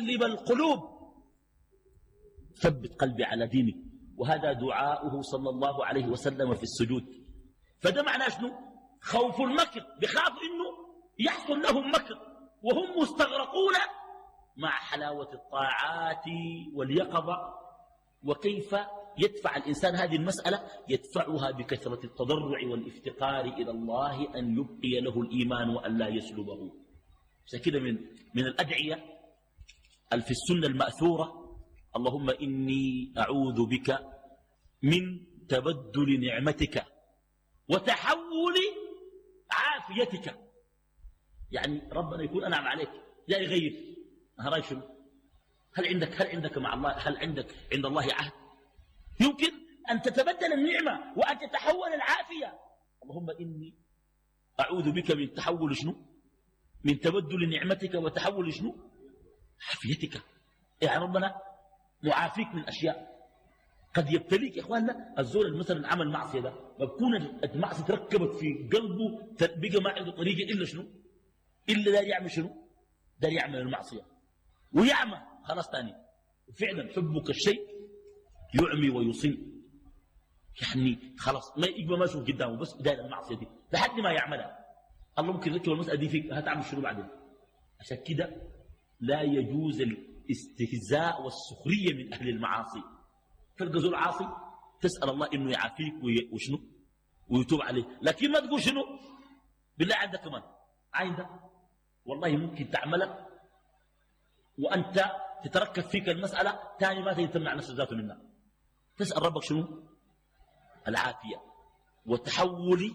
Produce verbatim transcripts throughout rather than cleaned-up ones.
مقلب القلوب ثبت قلبي على دينك. وهذا دعاؤه صلى الله عليه وسلم في السجود. فده معناه شنو؟ خوف المكر، بخافوا انه يحصل لهم مكر وهم مستغرقون مع حلاوة الطاعات واليقظة. وكيف يدفع الإنسان هذه المسألة؟ يدفعها بكثرة التضرع والافتقار إلى الله أن يبقي له الإيمان وأن لا يسلبه. كده من, من الأدعية في السنة المأثورة: اللهم إني أعوذ بك من تبدل نعمتك وتحول عافيتك. يعني ربنا يكون أنعم عليك لا يغير. هراي شنو؟ هل عندك هل عندك مع الله هل عندك عند الله عهد؟ يمكن أن تتبدل النعمة وأن تتحول العافية. اللهم إني أعوذ بك من تحول شنو؟ من تبدل نعمتك وتحول شنو؟ عافيتك. يعني ربنا معافيك من أشياء قد يبتليك. يا إخواننا الزول مثلا عمل معصية ده بكون المعصية تركبت في قلبه بقى ما عنده طريقة إلا شنو؟ إلا دار يعمل شنو؟ دار يعمل المعصية ويعمى خلاص تاني. فعلا حبك الشيء يعمي ويصيب. يعني خلاص ما يبقى ما يشوف قدامه بس داير المعصية دي لحد ما يعملها. الله ممكن يركب المسألة دي فيك هتعمل شنو بعدين؟ عشان كده لا يجوز الاستهزاء والسخرية من أهل المعاصي. تلقى زول عاصي تسأل الله إنه يعافيك وشنو ويتوب عليه، لكن ما تقول شنو بالله عندك كمان عندك والله ممكن تعملك وأنت تتركب فيك المسألة تاني ما تمنع نفسك ذاته منها. تسأل ربك شنو؟ العافية وتحول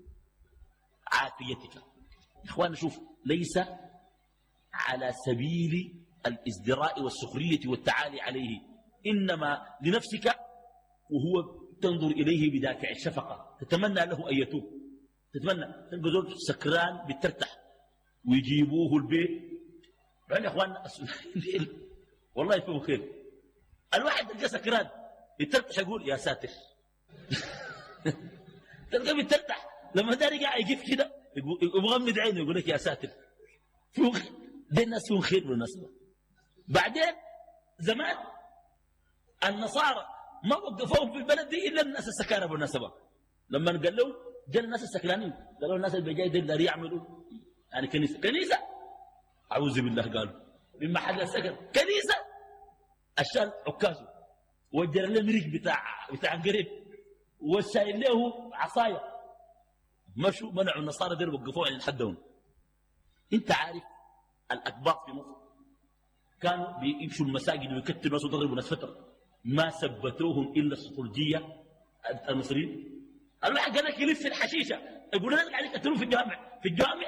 عافيتك. يا إخوان شوف، ليس على سبيل الازدراء والسخرية والتعالي عليه، إنما لنفسك وهو تنظر إليه بدافع الشفقة، تتمنى له أن يتوب. تتمنى تلقى زول سكران بترتاح ويجيبوه البيت. بعدين يا إخواننا والله يفهم خير. الواحد تلقى سكران يترتح يقول يا ساتر. تلقى بيترتح لما داري قاعد يجيب كده يغمض عينه يقول لك يا ساتر. دي الناس فيهم خير بالمناسبة. بعدين زمان النصارى ما وقفوهم في البلد دي إلا الناس السكارى بالمناسبة. لما قال له جاء الناس السكرانين قالوا الناس اللي بيجاي دار يعملوا يعني كنيسة كنيسة أعوذ بالله قالوا من محل السكن كنيسة. الشال عكازه وجر له مريق بتاع بتاع قريب وشايل له عصاية. مشوا منعوا النصارى دول وقفوه عن حدهم. انت عارف الأكباط في مصر كانوا بيمشوا المساجد ويكتبوا ناس ويضربوا ناس فترة ما ثبتوهم إلا السطرجية المصريين. الواحد قال لك يلف في الحشيشة يقول لك قاعد يقتلوه في الجامع في الجامع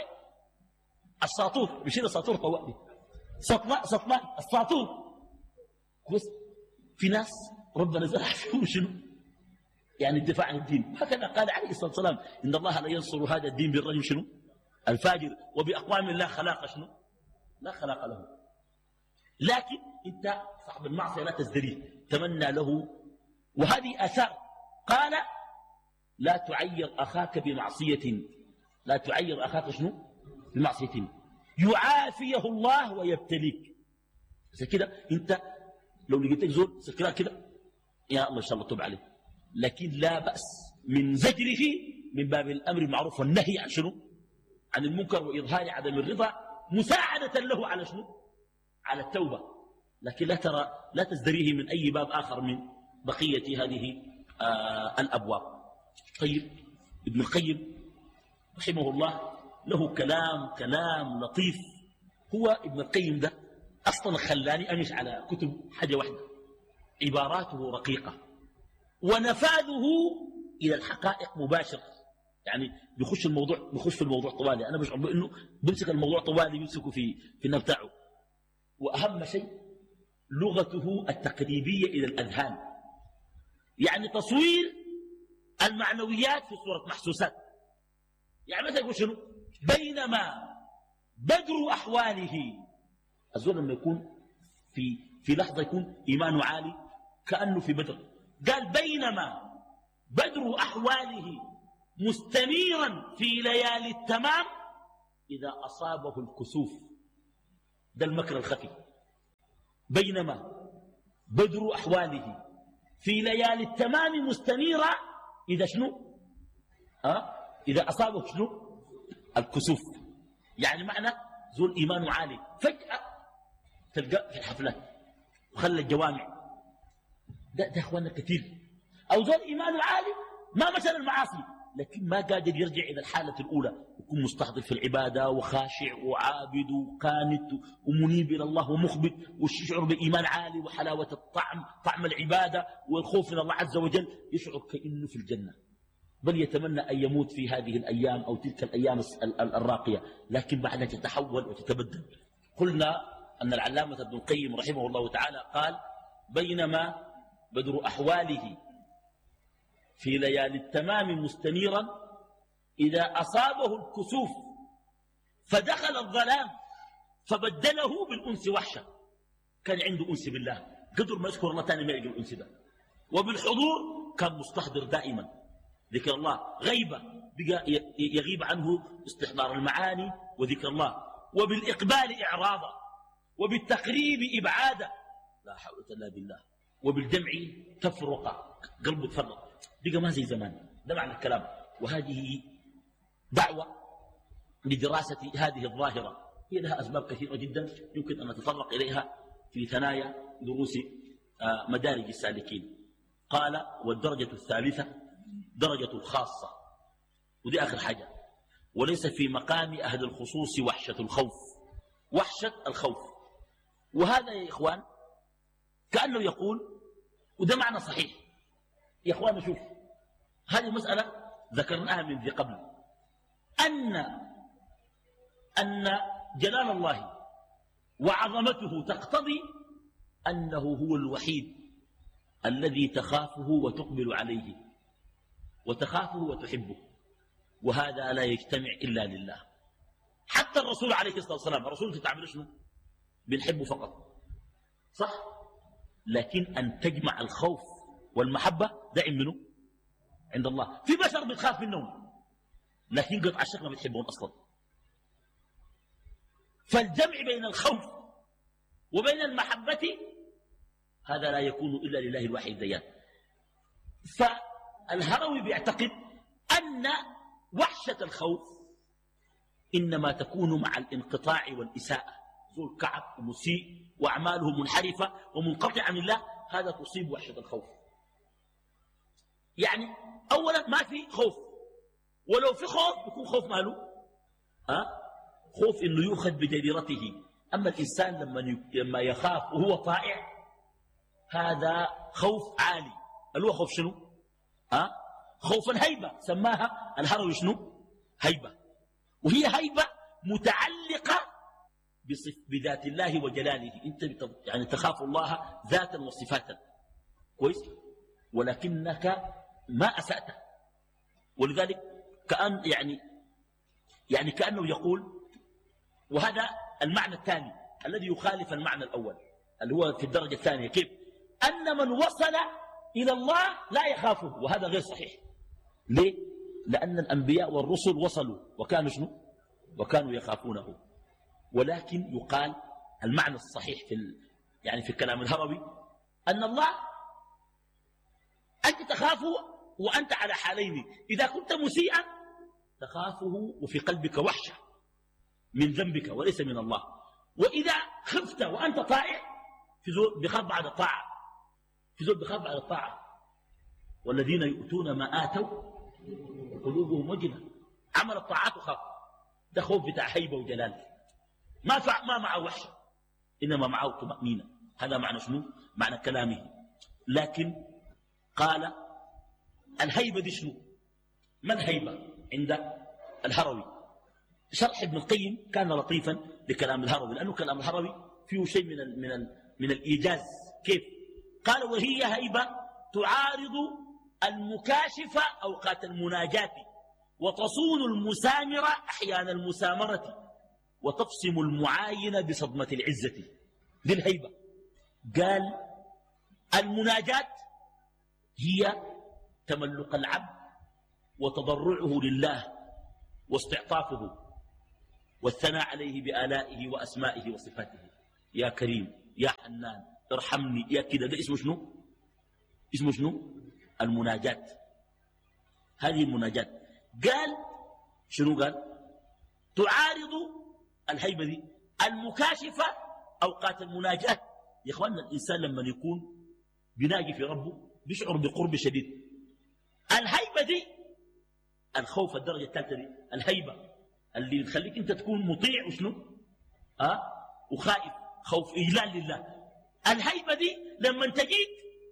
الساطور بيشيل الساطور طوالي سطمان سطمان الساطور بس في ناس ربنا زرع فيهم شنو يعني الدفاع عن الدين. هكذا قال عليه الصلاة والسلام إن الله لا ينصر هذا الدين بالرجل شنو الفاجر وبأقوام لا خلاق شنو لا خلاق له. لكن انت صاحب المعصية لا تزدريه تمنى له. وهذه آثار قال لا تعير أخاك بمعصية لا تعير أخاك شنو بمعصية يعافيه الله ويبتليك. بس كده انت لو لقيتك زول سكران كده يا الله ان شاء الله توب عليه، لكن لا بأس من زجره من باب الأمر المعروف والنهي عن شنو عن المنكر وإظهار عدم الرضا مساعدة له على شنو على التوبة. لكن لا ترى لا تزدريه من أي باب آخر من بقية هذه آه الأبواب. طيب ابن القيم رحمه الله له كلام كلام لطيف. هو ابن القيم ده أصلا خلاني أمش على كتب حاجة واحدة عباراته رقيقة ونفاذه إلى الحقائق مباشر. يعني بيخش الموضوع بيخش في الموضوع طوالي. أنا بشعر بأنه بمسك الموضوع طوالي بيمسكه في في النبي بتاعه. وأهم شيء لغته التقريبية إلى الأذهان، يعني تصوير المعنويات في صورة محسوسات. يعني مثلا يقول شنو بينما بدر أحواله. الزول لما يكون في في لحظة يكون إيمانه عالي كأنه في بدر. قال بينما بدر أحواله مستنيرا في ليالي التمام إذا أصابه الكسوف. ده المكر الخفي. بينما بدر أحواله في ليالي التمام مستنيرة إذا شنو أه؟ إذا أصابه شنو الكسوف. يعني معنى ذو الإيمان عالي فجأة تلقى في الحفلات وخلى الجوامع. ده ده أخوانا كثير. أو ذو الإيمان عالي ما مثل المعاصي لكن ما قادر يرجع إلى الحالة الأولى، يكون مستحضر في العبادة وخاشع وعابد وقانت ومنيب إلى الله ومخبت ويشعر بإيمان عالي وحلاوة الطعم طعم العبادة والخوف من الله عز وجل، يشعر كأنه في الجنة، بل يتمنى أن يموت في هذه الأيام أو تلك الأيام الراقية، لكن بعدها تتحول وتتبدل. قلنا أن العلامة ابن القيم رحمه الله تعالى قال بينما بدر أحواله في ليالي التمام مستنيرا إذا أصابه الكسوف فدخل الظلام فبدله بالأنس وحشة. كان عنده أنس بالله قدر ما يذكر الله تاني ما يجي الأنس ده. وبالحضور كان مستحضر دائما ذكر الله، غيبة بقى يغيب عنه استحضار المعاني وذكر الله. وبالإقبال إعراضا وبالتقريب إبعادا، لا حول إلا بالله. وبالجمع تفرقا، قلبه تفرق بقى ما زي زمان. ده معنى الكلام. وهذه دعوة لدراسة هذه الظاهرة، هي لها أسباب كثيرة جدا يمكن أن نتطرق إليها في ثنايا دروس مدارج السالكين. قال والدرجة الثالثة درجة الخاصة، ودي آخر حاجة، وليس في مقام أهل الخصوص وحشة الخوف. وحشة الخوف، وهذا يا إخوان كأنه يقول، وده معنى صحيح يا إخوان. شوف هذه مسألة ذكرناها من ذي قبل، أن أن جلال الله وعظمته تقتضي أنه هو الوحيد الذي تخافه وتقبل عليه، وتخافه وتحبه، وهذا لا يجتمع إلا لله. حتى الرسول عليه الصلاة والسلام، الرسول تتعامل شنو؟ بنحبه فقط، صح؟ لكن أن تجمع الخوف والمحبة ده عند منه؟ عند الله. في بشر بتخاف منهم لكن قطع الشك ما بتحبهم أصلا. فالجمع بين الخوف وبين المحبة هذا لا يكون إلا لله الواحد الديان. فالهروي بيعتقد أن وحشة الخوف إنما تكون مع الانقطاع والإساءة. ذو الكعب ومسيء وأعماله منحرفة ومنقطع عن الله، هذا تصيب وحشة الخوف. يعني أولا ما في خوف، ولو في خوف يكون خوف ماله أه؟ خوف إنه يؤخذ بجريرته. أما الإنسان لما لما يخاف وهو طائع هذا خوف عالي، اللي هو خوف شنو أه؟ خوف الهيبة، سماها الهروي شنو؟ هيبة. وهي هيبة متعلقة بصف بذات الله وجلاله. انت يعني تخاف الله ذاتا وصفاتا كويس، ولكنك ما أسأته. ولذلك كأن يعني يعني كأنه يقول، وهذا المعنى الثاني الذي يخالف المعنى الأول اللي هو في الدرجة الثانية، كيف؟ أن من وصل إلى الله لا يخافه، وهذا غير صحيح. ليه؟ لأن الأنبياء والرسل وصلوا وكانوا شنو؟ وكانوا يخافونه. ولكن يقال المعنى الصحيح في ال... يعني في الكلام الهروي أن الله أنت تخافه وأنت على حالين. إذا كنت مسيئا تخافه وفي قلبك وحشة من ذنبك وليس من الله، وإذا خفت وأنت طائع في زول بخاف بعد الطاعة، في زول بخاف بعد الطاعة. والذين يؤتون ما آتوا قلوبهم وجلة، عمل الطاعات وخاف. ده خوف بتاع هيبة وجلال، ما فع ما معه وحشة، إنما معه طمأنينة. هذا معنى شنو؟ معنى كلامه. لكن قال الهيبة دي شنو؟ ما الهيبة عند الهروي؟ شرح ابن القيم كان لطيفا لكلام الهروي، لأنه كلام الهروي فيه شيء من ال من ال من الإيجاز. كيف؟ قال وهي هيبة تعارض المكاشفة أوقات المناجاة، وتصون المسامرة أحيان المسامرة، وتفصم المعاين بصدمة العزة. دي الهيبة. قال المناجاة هي تملق العبد وتضرعه لله واستعطافه والثناء عليه بآلائه وأسمائه وصفاته. يا كريم يا حنان ارحمني يا كده، ده اسمه شنو؟ اسمه شنو؟ المناجات. هذه المناجات. قال شنو؟ قال تعارض الهيبة دي المكاشفة أوقات المناجات. يا إخواننا الإنسان لما يكون بيناجي في ربه بيشعر بقرب شديد. الهيبة دي الخوف الدرجة الثالثة دي الهيبة اللي تخليك أنت تكون مطيع وشنو أه؟ وخائف، خوف إجلال لله. الهيبة دي لما انت جيت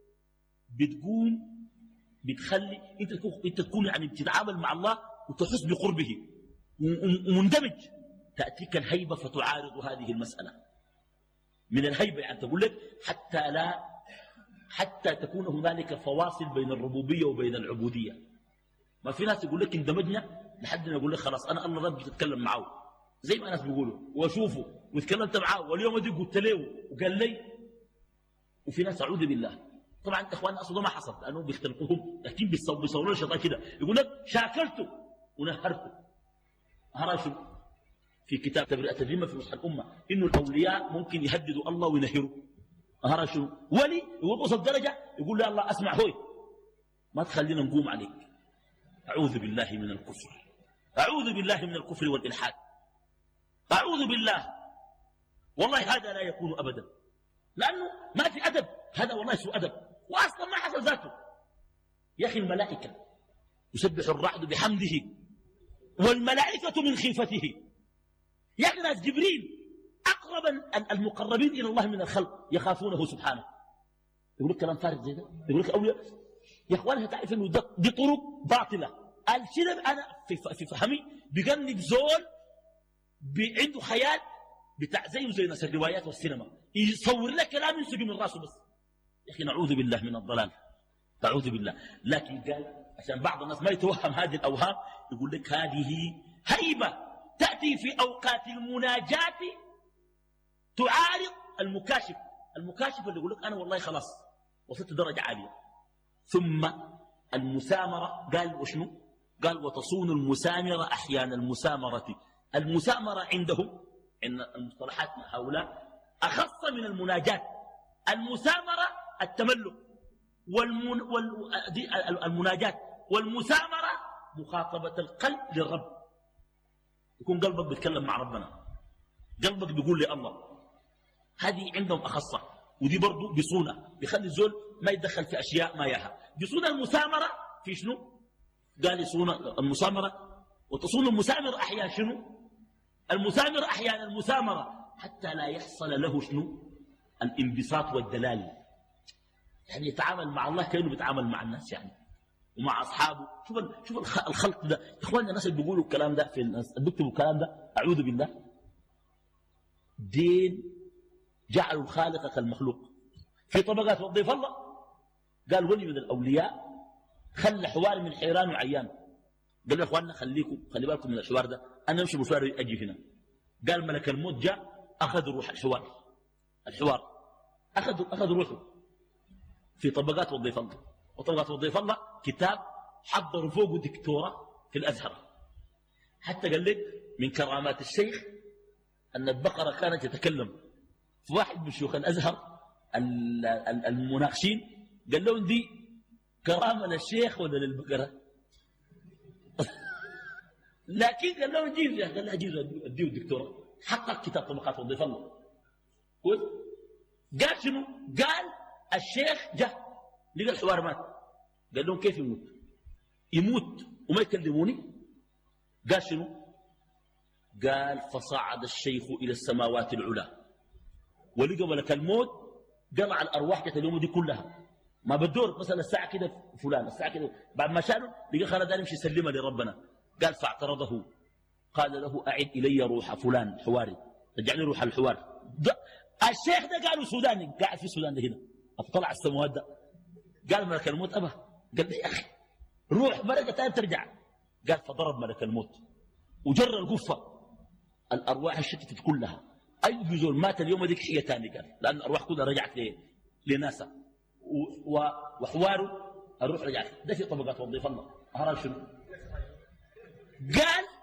بتقوم بتخلي انت تكون, انت تكون يعني بتتعامل مع الله وتحس بقربه ومندمج. تأتيك الهيبة فتعارض هذه المسألة. من الهيبة يعني تقول لك حتى لا حتى تكون هنالك فواصل بين الربوبية وبين العبودية. ما في ناس يقول لك اندمجنا لحد ما يقول لك خلاص أنا الله رب تتكلم معه زي ما الناس بيقولوا واشوفه وتكلمت معه واليوم دي قلت له وقال لي. وفي ناس أعوذ بالله طبعا اخواننا اصلا ما حصل لانه بيختلقوهم، لكن بيصوروا الشيطان كده يقول لك شاكرته ونهرته. هرشوا في كتاب تبرئة الذمة في مصحف الأمة إنه الأولياء ممكن يهددوا الله وينهروا. هرشوا ولي يوصل درجة يقول له الله أسمع هوي ما تخلينا نقوم عليك. أعوذ بالله من الكفر، أعوذ بالله من الكفر والإلحاد، أعوذ بالله. والله هذا لا يكون أبدا لأنه ما في أدب، هذا والله سوء أدب وأصلا ما حصل ذاته. يا أخي الملائكة يسبح الرعد بحمده والملائكة من خيفته. يا أخي ناس جبريل أقرب المقربين إلى الله من الخلق يخافونه سبحانه. يقول لك كلام فارغ زي ده، يقول لك أولياء. يا أخوانها تعرف إنه دي طرق باطلة. الشنب أنا في, في فهمي بيجنب زول عنده خيال بتاع زيه زي ناس الروايات والسينما يصور لك كلام ينسج من راسه بس. يا أخي نعوذ بالله من الضلال، تعوذ بالله. لكن قال عشان بعض الناس ما يتوهم هذه الأوهام يقول لك هذه هيبة تأتي في أوقات المناجاة تعارض المكاشف. المكاشف اللي يقول لك أنا والله خلاص وصلت درجة عالية. ثم المسامرة قال وشنو؟ قال وتصون المسامرة أحيان المسامرة. المسامرة عندهم إن المصطلحات هؤلاء أخص من المناجات. المسامرة التملك والمن والمناجات والمسامرة مخاطبة القلب للرب. يكون قلبك بيتكلم مع ربنا، قلبك بيقول لي الله. هذه عندهم أخصة، ودي برضو بصونة بيخلي الزول ما يدخل في أشياء ما يها. بصونة المسامرة في شنو؟ قال يصون المسامرة وتصون المسامر أحيان شنو؟ المسامر أحيان المسامرة حتى لا يحصل له شنو؟ الانبساط والدلال. يعني يتعامل مع الله كأنه بيتعامل مع الناس يعني ومع أصحابه. شوف شوف الخلق ده يا إخواننا. الناس اللي بيقولوا الكلام ده في الناس اللي بيكتبوا الكلام ده أعوذ بالله دين جعلوا الخالق كالمخلوق. في طبقات وظيف الله قال ولي من الأولياء خلى حوار من حيران وعيان. قال يا إخواننا خليكم خلي بالكم من الحوار ده، أنا أمشي مشوار أجي هنا. قال ملك الموت جاء أخذ روح الحوار الحوار أخذ أخذ روحه. في طبقات وظيف الله. وطبقات وظيف الله كتاب حضروا فوقه دكتوراه في الأزهر. حتى قال لك من كرامات الشيخ أن البقرة كانت تتكلم. فواحد من شيوخ الأزهر المناقشين قال لهم دي كرامة للشيخ ولا للبقرة؟ لكن قال لهم جيب يا قال لا جيب اديه الدكتوراه. حقق كتاب طبقات وظيف الله. قال شنو؟ قال الشيخ جاء لقى الحوار مات. قال لهم كيف يموت؟ يموت وما يكلموني؟ قال شنو؟ قال فصعد الشيخ إلى السماوات العلى ولقى ملك الموت جمع الأرواح جت اليوم دي كلها. ما بدور مثلا الساعة كده فلان الساعة كده بعد ما شانوا لقى خالد يمشي يسلمها لربنا. قال فاعترضه قال له أعد إلي روح فلان حواري، رجع لي روح الحوار. الشيخ ده قالوا سوداني قاعد في السودان ده هنا طلع السماوات ده. قال ملك الموت أبا. قال لي يا أخي روح مرقة تاني ترجع. قال فضرب ملك الموت وجر القفة. الأرواح الشتت كلها أي زول مات اليوم ديك حية تاني. قال لأن الأرواح كلها رجعت لناسا وحواره الروح رجعت. ده في طبقات وظيف الله. هرب شنو؟ قال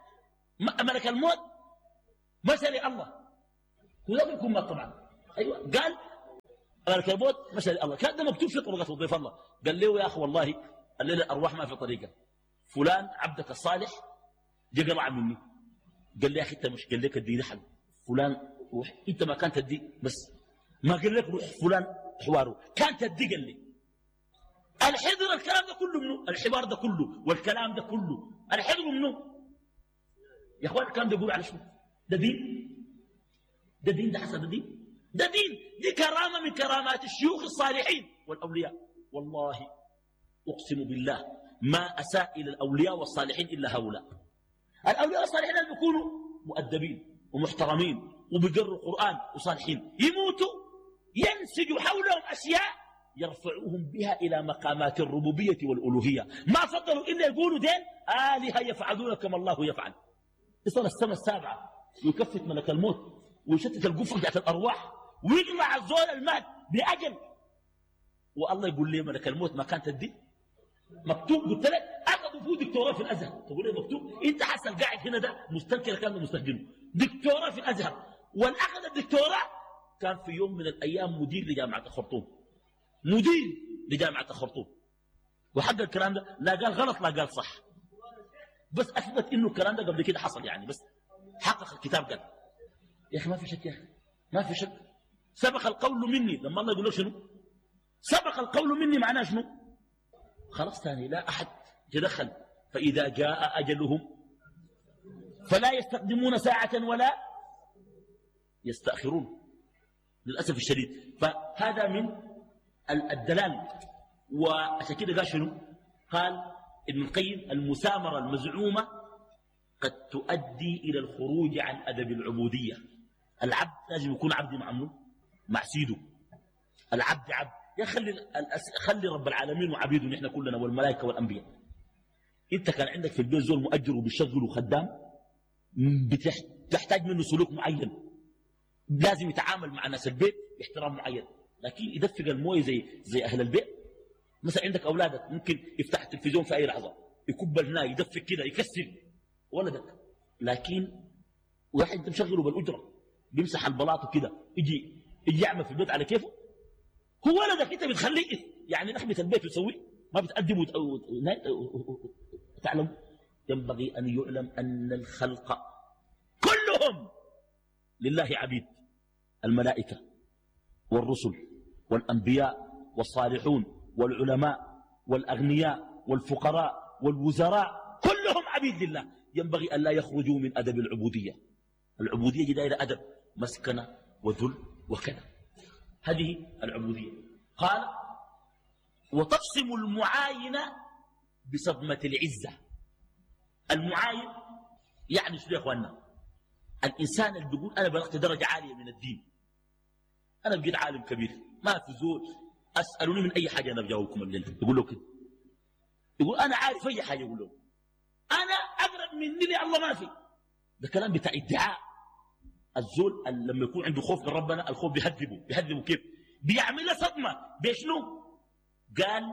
ملك الموت مسألة الله ولا يكون مات طبعا. أيوة قال ملك الموت مشى الله، كان ده مكتوب في طرقة ضيف الله. قال له يا أخي والله الليلة الأرواح ما في طريقة، فلان عبدك الصالح جا قطع مني. قال لي يا أخي أنت مش قال لك اديني حق فلان روح، أنت ما كانت تدي بس ما قال لك روح فلان حواره، كانت تدي. قال لي الحضر الكلام ده كله منه، الحوار ده كله والكلام ده كله الحضر منه يا اخوان. الكلام ده يقول على شنو؟ ده دين؟ ده دين؟ ده حسن؟ ده دين؟ ده دين؟ دي كرامة من كرامات الشيوخ الصالحين والأولياء. والله أقسم بالله ما أساء إلى الأولياء والصالحين إلا هؤلاء. الأولياء والصالحين اللي بيكونوا مؤدبين ومحترمين وبيقروا القرآن وصالحين، يموتوا ينسج حولهم أشياء يرفعوهم بها إلى مقامات الربوبية والألوهية، ما فضلوا إلا يقولوا دين آلهة يفعلون كما الله يفعل. يصل السنة السابعة ويكفت ملك الموت ويشتت القفة بتاعت الأرواح ويطلع الزول المات بأجل، والله يقول لي ملك الموت ما كانت تدي مكتوب. قلت لك أخذوا فيه دكتوراه في الأزهر، تقول لي مكتوب؟ أنت حسن قاعد هنا ده مستنكر كان مستخدمه دكتوراه في الأزهر، والأخذ الدكتوراه كان في يوم من الأيام مدير لجامعة الخرطوم، مدير لجامعة الخرطوم، وحق الكلام ده لا قال غلط لا قال صح، بس أثبت إنه الكلام ده قبل كده حصل يعني، بس حقق الكتاب قال. يا أخي ما في شك، يا أخي ما في شك. سبق القول مني، لما الله يقول لك شنو سبق القول مني معناه شنو؟ خلاص ثاني لا أحد يتدخل. فإذا جاء أجلهم فلا يستقدمون ساعة ولا يستأخرون للأسف الشديد. فهذا من الدلال. وعشان كده قال شنو؟ قال ابن القيم المسامرة المزعومة قد تؤدي إلى الخروج عن أدب العبودية. العبد لازم يكون عبد مع منه؟ مع سيده. العبد عبد. يا خلي خلي رب العالمين وعبيده نحن كلنا والملائكة والأنبياء. انت كان عندك في البيت زول مؤجر وبيشغل وخدام، بتحتاج منه سلوك معين، لازم يتعامل مع ناس البيت باحترام معين، لكن يدفق المويه زي زي اهل البيت. مثلا عندك اولادك ممكن يفتح التلفزيون في اي لحظه، يكب النار يدفق كده يكسر ولدك، لكن واحد انت مشغله بالاجره بيمسح البلاط كده يجي يجي يعمل في البيت على كيفه، هو ولدك انت بتخليه يعني نخبه البيت وتسويه، ما بتأدبه تعلم. ينبغي ان يعلم ان الخلق كلهم لله عبيد، الملائكه والرسل والانبياء والصالحون والعلماء والاغنياء والفقراء والوزراء كلهم عبيد لله. ينبغي ان لا يخرجوا من ادب العبوديه. العبوديه دائره ادب، مسكنه وذل وكذا، هذه العبوديه. قال وتقسم المعاينه بصدمه العزه. المعاين يعني شو يا اخواننا؟ الانسان اللي بيقول انا بلغت درجه عاليه من الدين، انا بقيت عالم كبير، ما في زول اسالوني من اي حاجه انا بجاوبكم الليل، يقول له كده، يقول انا عارف اي حاجه، يقول له انا اقرب مني لي الله ما في. ده كلام بتاع ادعاء. الزول لما يكون عنده خوف من ربنا الخوف بيهذبه. بيهذبه كيف؟ بيعمل له صدمه بشنو؟ قال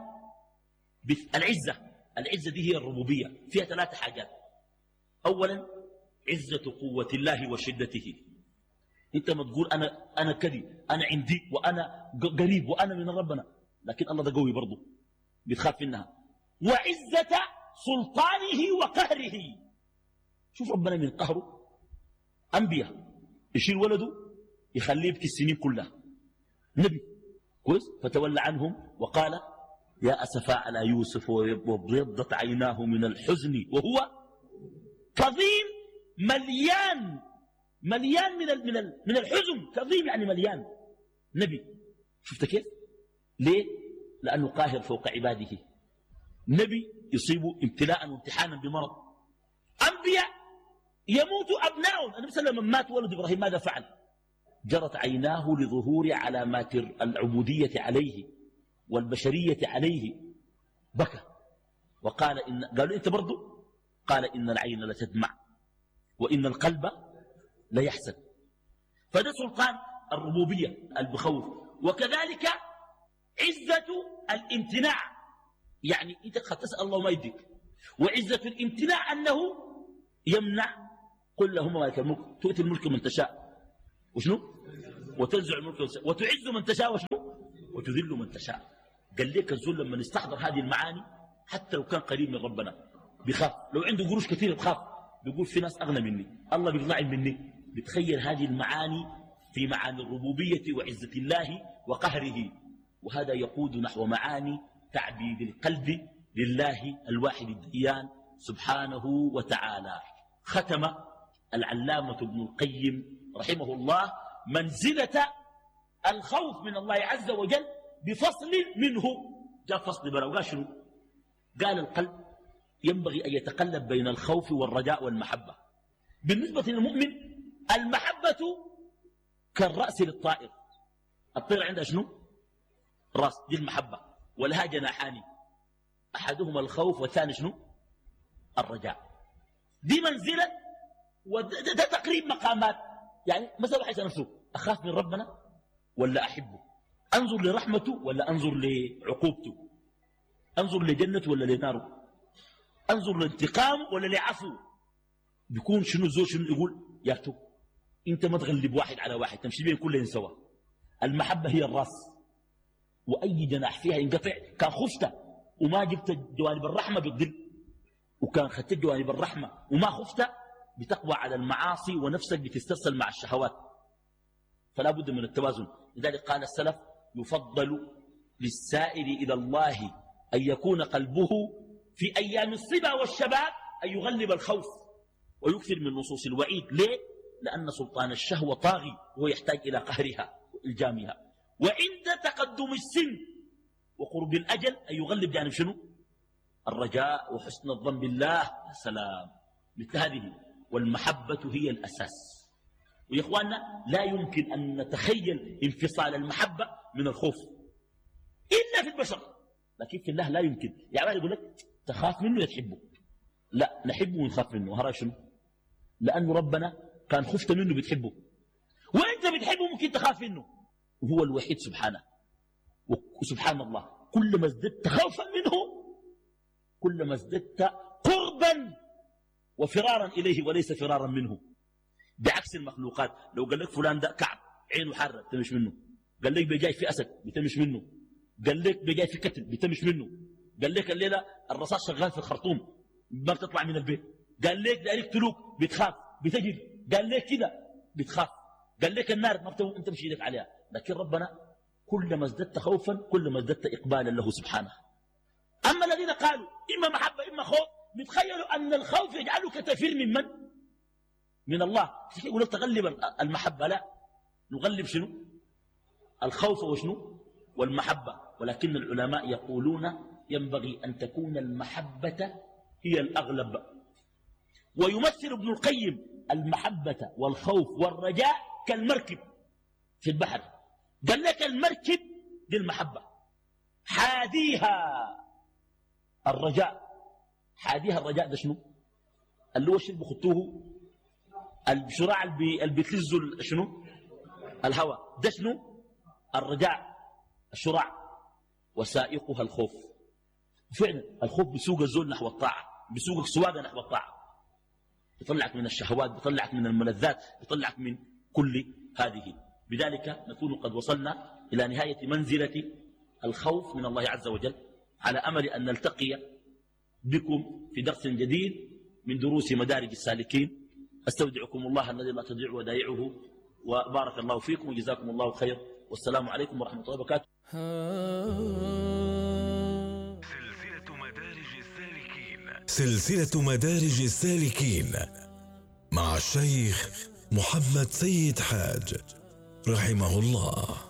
العزه. العزه دي هي الربوبيه، فيها ثلاثه حاجات. اولا عزه قوه الله وشدته. انت ما تقول انا انا كذي، انا عندي وانا قريب وانا من ربنا، لكن الله ده قوي برضه بتخاف منها. وعزه سلطانه وقهره. شوف ربنا من قهره انبياء يشيل ولده يخليه يبكي السنين كلها، نبي كويس، فتولى عنهم وقال يا أسفا على يوسف وابيضت عيناه من الحزن وهو كظيم. مليان مليان من من من الحزن، كظيم يعني مليان. نبي شفت كيف؟ ليه؟ لأنه قاهر فوق عباده. نبي يصيبه ابتلاء وامتحانا بمرض. أنبياء يموت أبنائهم. النبي صلى الله عليه وسلم مات ولد إبراهيم ماذا فعل؟ جرت عيناه لظهور علامات العبودية عليه والبشرية عليه، بكى وقال إن قالوا أنت برضو؟ قال إن العين لتدمع وإن القلب ليحزن. فده سلطان الربوبية البخوف. وكذلك عزة الامتناع، يعني أنت قد تسأل الله ما يديك. وعزة الامتناع أنه يمنع. قل لهم مالك الملك تؤتي الملك من تشاء وشنو وتنزع الملك وتعز من تشاء وشنو وتذل من تشاء. قال لك الزول لما يستحضر هذه المعاني حتى لو كان قريب من ربنا بيخاف، لو عنده قروش كثير بخاف، بيقول في ناس أغنى مني، الله بيطلع مني. بتخيل هذه المعاني في معاني الربوبية وعزة الله وقهره، وهذا يقود نحو معاني تعبيد القلب لله الواحد الديان سبحانه وتعالى. ختم العلامة ابن القيم رحمه الله منزلة الخوف من الله عز وجل بفصل منه. جاء فصل براو شنو؟ قال القلب ينبغي أن يتقلب بين الخوف والرجاء والمحبة. بالنسبة للمؤمن المحبة كالرأس للطائر. الطير عندها شنو؟ راس، دي المحبة، ولها جناحان، أحدهما الخوف والثاني شنو؟ الرجاء. دي منزلة وده تقريب مقامات. يعني مثلا واحد نفسه أخاف من ربنا ولا أحبه، أنظر لرحمته ولا أنظر لعقوبته، أنظر لجنته ولا لناره، أنظر لانتقام ولا لعفو. بيكون شنو الزول شنو يقول يا تو انت ما تغلب واحد على واحد، تمشي بين كلهم سوا. المحبة هي الراس، وأي جناح فيها ينقطع. كان خفت وما جبت جوانب الرحمة بتضل، وكان خدت جوانب الرحمة وما خفت بتقوى على المعاصي ونفسك بتسترسل مع الشهوات. فلا بد من التوازن. لذلك قال السلف يفضل للسائر إلى الله أن يكون قلبه في أيام الصبا والشباب أن يغلب الخوف ويكثر من نصوص الوعيد. ليه؟ لأن سلطان الشهوة طاغي وهو يحتاج إلى قهرها وإلجامها. وعند تقدم السن وقرب الأجل أن يغلب جانب شنو؟ الرجاء وحسن الظن بالله. السلام. مثل هذه. والمحبة هي الأساس. ويا إخواننا لا يمكن أن نتخيل انفصال المحبة من الخوف إلا في البشر، لكن في الله لا يمكن. يعني يقول لك تخاف منه يتحبه، لا نحبه ونخاف منه. هذا شنو؟ لأنه ربنا كان خفت منه بتحبه، وأنت بتحبه ممكن تخاف منه، وهو الوحيد سبحانه. وسبحان الله كل ما ازددت خوفا منه كل ما ازددت قربا وفرارا إليه وليس فرارا منه. بعكس المخلوقات، لو قال لك فلان ده كعب عينه حارة بتمش منه، قال لك بيجاي في أسد بتمش منه، قال لك بيجاي في كتل بتمش منه، قال لك الليلة الرصاص شغال في الخرطوم ما بتطلع من البيت، قال لك داريك تلوك بتخاف بتجري، قال لك كده بتخاف، قال لك النار ما بتو... انت مش ايدك عليها. لكن ربنا كلما ازددت خوفا كلما ازددت إقبالا له سبحانه. أما الذين قالوا إما محبة إما خوف، بتخيلوا أن الخوف يجعلك تفر من من؟ من الله. يقول لك تغلب المحبة، لا، نغلب شنو؟ الخوف وشنو؟ والمحبة. ولكن العلماء يقولون ينبغي أن تكون المحبة هي الأغلب. ويمثل ابن القيم المحبة والخوف والرجاء كالمركب في البحر. قال لك المركب دي المحبة، حاديها الرجاء. حاديها الرجاء ده شنو؟ اللي هو الشيء اللي بخطوه الشراع اللي بيتلزوا شنو؟ الهواء. ده شنو؟ الرجاء الشراع. وسائقها الخوف. فعلا الخوف بيسوق الزول نحو الطاعة، بيسوقك سواقة نحو الطاعة، بيطلعك من الشهوات، بيطلعك من الملذات، بيطلعك من كل هذه. بذلك نكون قد وصلنا إلى نهاية منزلة الخوف من الله عز وجل، على أمل أن نلتقي بكم في درس جديد من دروس مدارج السالكين. أستودعكم الله الذي لا تضيع ودائعه، وبارك الله فيكم وجزاكم الله خير، والسلام عليكم ورحمة الله وبركاته. سلسلة مدارج السالكين سلسلة مدارج السالكين مع الشيخ محمد سيد حاج رحمه الله.